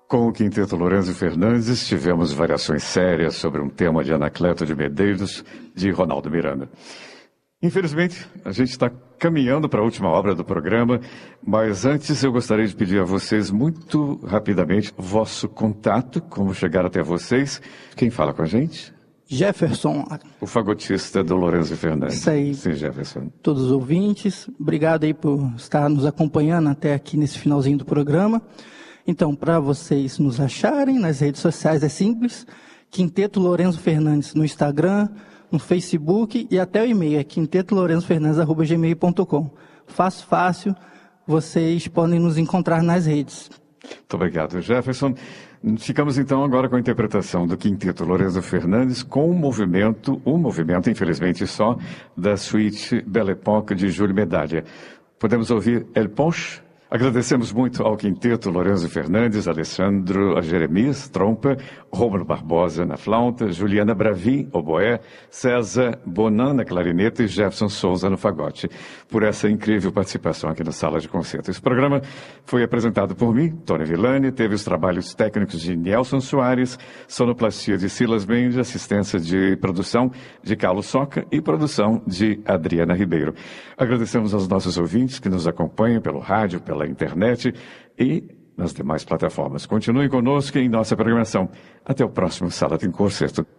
Com o Quinteto Lourenço Fernandes, tivemos variações sérias sobre um tema de Anacleto de Medeiros, de Ronaldo Miranda. Infelizmente, a gente está caminhando para a última obra do programa, mas antes eu gostaria de pedir a vocês, muito rapidamente, vosso contato, como chegar até vocês. Quem fala com a gente? Jefferson. O fagotista do Lourenço Fernandes. Isso aí. Sim, Jefferson. Todos os ouvintes, obrigado aí por estar nos acompanhando até aqui nesse finalzinho do programa. Então, para vocês nos acharem nas redes sociais é simples, Quinteto Lourenço Fernandes no Instagram, no Facebook e até o e-mail é quintetolourenzofernandes@gmail.com. Fácil, vocês podem nos encontrar nas redes. Muito obrigado, Jefferson. Ficamos então agora com a interpretação do Quinteto Lourenço Fernandes com o movimento infelizmente só, da suíte Belle Époque de Júlio Medalha. Podemos ouvir El Ponche? Agradecemos muito ao Quinteto Lourenço Fernandes, Alessandro Jeremias, trompa, Rômulo Barbosa na flauta, Juliana Bravi, oboé, César Bonan na clarineta e Jefferson Souza no fagote, por essa incrível participação aqui na Sala de Concerto. Esse programa foi apresentado por mim, Tony Villani, teve os trabalhos técnicos de Nelson Soares, sonoplastia de Silas Mendes, assistência de produção de Carlos Soca e produção de Adriana Ribeiro. Agradecemos aos nossos ouvintes que nos acompanham pelo rádio, pela internet e nas demais plataformas. Continue conosco em nossa programação. Até o próximo Sala de Concerto.